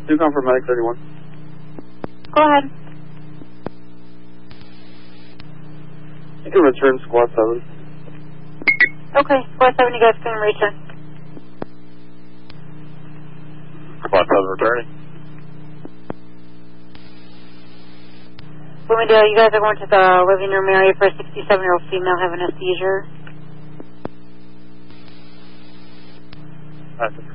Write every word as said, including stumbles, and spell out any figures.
Do come for medic thirty-one. Go ahead. You can return squad seven. Okay, squad seven, you guys can return. Squad seven returning. Bloomingdale, you guys are going to the living room area for a sixty-seven-year-old female having a seizure. That's